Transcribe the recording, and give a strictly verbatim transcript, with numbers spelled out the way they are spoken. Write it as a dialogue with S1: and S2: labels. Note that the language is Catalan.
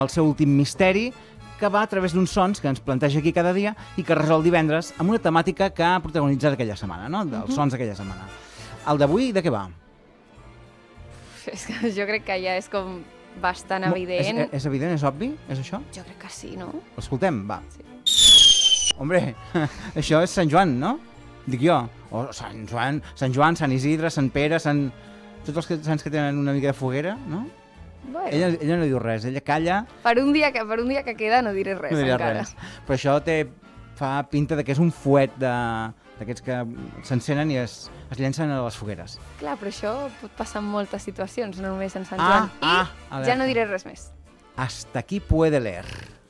S1: el seu últim misteri, que va a través d'uns sons que ens planteja aquí cada dia i que resol divendres amb una temàtica que ha protagonitzat aquella setmana, no? Dels uh-huh. sons d'aquella setmana. El d'avui, de què va?
S2: És que jo crec que ja és com bastant evident.
S1: És, és evident, és obvi? És això?
S2: Jo crec que sí, no?
S1: L'escoltem? Va.
S2: Sí.
S1: Hombre, això és Sant Joan, no? Dic jo. O Sant Joan, Sant Joan, Sant Isidre, Sant Pere, Sant... Tots els que, sants que tenen una mica de foguera, no?
S2: Bueno.
S1: Ella, ella no diu res, ella calla...
S2: Per un dia que, per un dia que queda no diré res,
S1: no diré
S2: encara.
S1: Res. Però això té, fa pinta de que és un fuet d'aquests que s'encenen i es, es llencen a les fogueres.
S2: Clar, però això pot passar en moltes situacions, no només en Sant
S1: Ah,
S2: Joan.
S1: ah,
S2: I ja no diré res més.
S1: Hasta aquí puede leer.